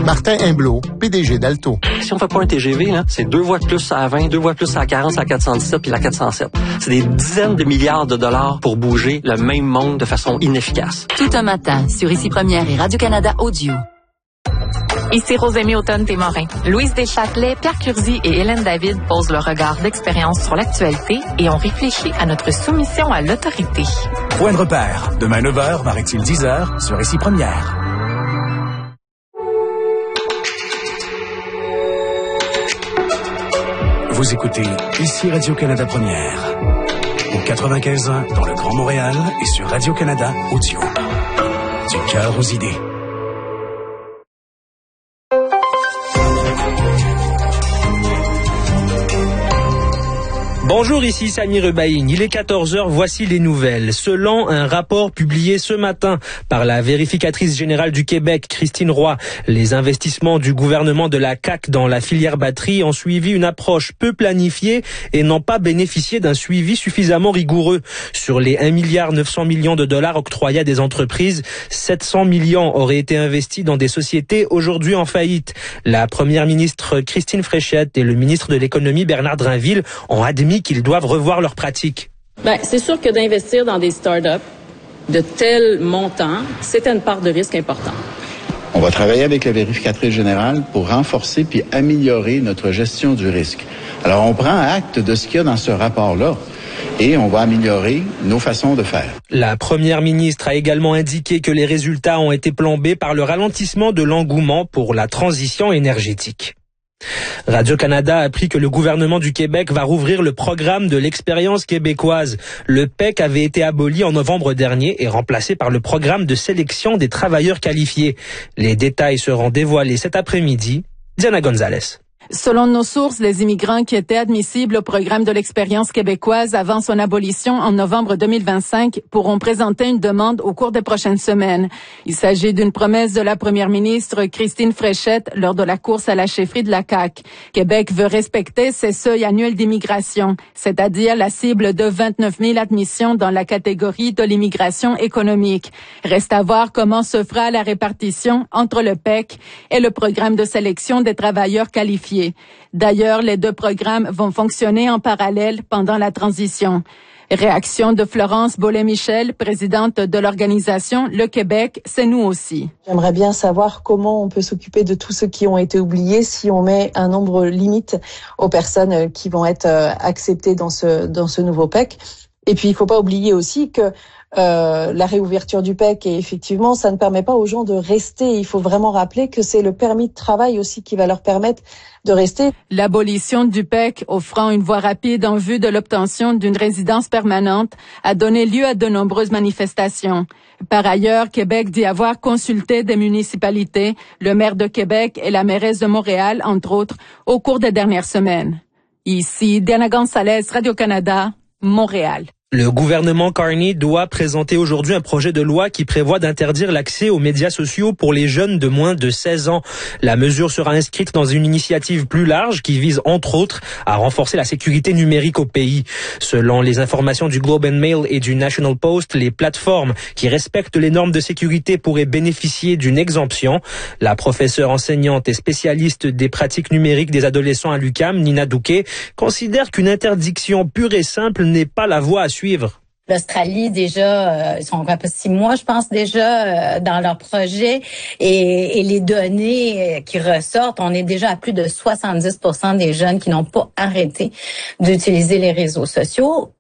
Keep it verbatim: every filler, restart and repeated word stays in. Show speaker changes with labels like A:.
A: Martin Imblot, P D G d'Alto.
B: Si on fait pas un T G V, là, c'est deux voies de plus à vingt, deux voies de plus à quarante, à quatre cent dix-sept puis la quatre cent sept. C'est des dizaines de milliards de dollars pour bouger le même monde de façon inefficace.
C: Tout un matin, sur Ici Première et Radio-Canada Audio.
D: Ici Rosémie Automne-Témorin. Louise Deschâtelet, Pierre Curzi et Hélène David posent leur regard d'expérience sur l'actualité et ont réfléchi à notre soumission à l'autorité.
E: Point de repère. Demain neuf heures, paraît-il dix heures, sur Ici Première. Vous écoutez Ici Radio-Canada Première. Au quatre-vingt-quinze ans dans le Grand Montréal et sur Radio-Canada Audio. Du cœur aux idées.
F: Bonjour, ici Samy Rebaïn. Il est quatorze heures, voici les nouvelles. Selon un rapport publié ce matin par la vérificatrice générale du Québec, Christine Roy, les investissements du gouvernement de la C A Q dans la filière batterie ont suivi une approche peu planifiée et n'ont pas bénéficié d'un suivi suffisamment rigoureux. Sur les un milliard neuf cents millions de dollars octroyés à des entreprises, sept cents millions auraient été investis dans des sociétés aujourd'hui en faillite. La première ministre Christine Fréchette et le ministre de l'économie Bernard Drinville ont admis qu'ils doivent revoir leurs pratiques.
G: Ben, c'est sûr que d'investir dans des start-up de tel montant, c'est une part de risque importante.
H: On va travailler avec la vérificatrice générale pour renforcer puis améliorer notre gestion du risque. Alors, on prend acte de ce qu'il y a dans ce rapport-là et on va améliorer nos façons de faire.
F: La première ministre a également indiqué que les résultats ont été plombés par le ralentissement de l'engouement pour la transition énergétique. Radio-Canada a appris que le gouvernement du Québec va rouvrir le programme de l'expérience québécoise. Le P E C avait été aboli en novembre dernier et remplacé par le programme de sélection des travailleurs qualifiés. Les détails seront dévoilés cet après-midi. Diana Gonzalez.
I: Selon nos sources, les immigrants qui étaient admissibles au programme de l'expérience québécoise avant son abolition en novembre deux mille vingt-cinq pourront présenter une demande au cours des prochaines semaines. Il s'agit d'une promesse de la première ministre Christine Fréchette lors de la course à la chefferie de la C A Q. Québec veut respecter ses seuils annuels d'immigration, c'est-à-dire la cible de vingt-neuf mille admissions dans la catégorie de l'immigration économique. Reste à voir comment se fera la répartition entre le P E C et le programme de sélection des travailleurs qualifiés. D'ailleurs, les deux programmes vont fonctionner en parallèle pendant la transition. Réaction de Florence Bollé-Michel, présidente de l'organisation Le Québec, c'est nous aussi.
J: J'aimerais bien savoir comment on peut s'occuper de tous ceux qui ont été oubliés si on met un nombre limite aux personnes qui vont être acceptées dans ce dans ce nouveau P E C. Et puis, il faut pas oublier aussi que Euh, la réouverture du P E C, et effectivement, ça ne permet pas aux gens de rester. Il faut vraiment rappeler que c'est le permis de travail aussi qui va leur permettre de rester.
I: L'abolition du P E C, offrant une voie rapide en vue de l'obtention d'une résidence permanente, a donné lieu à de nombreuses manifestations. Par ailleurs, Québec dit avoir consulté des municipalités, le maire de Québec et la mairesse de Montréal, entre autres, au cours des dernières semaines. Ici, Diana Gonzalez, Radio-Canada, Montréal.
F: Le gouvernement Carney doit présenter aujourd'hui un projet de loi qui prévoit d'interdire l'accès aux médias sociaux pour les jeunes de moins de seize ans. La mesure sera inscrite dans une initiative plus large qui vise entre autres à renforcer la sécurité numérique au pays. Selon les informations du Globe and Mail et du National Post, les plateformes qui respectent les normes de sécurité pourraient bénéficier d'une exemption. La professeure enseignante et spécialiste des pratiques numériques des adolescents à l'U Q A M, Nina Douquet, considère qu'une interdiction pure et simple n'est pas la voie à suivre.
K: L'Australie, déjà, euh, ils sont à peu six mois, je pense, déjà, euh, dans leur projet. Et, et les données qui ressortent, on est déjà à plus de soixante-dix pour cent des jeunes qui n'ont pas arrêté d'utiliser les réseaux sociaux.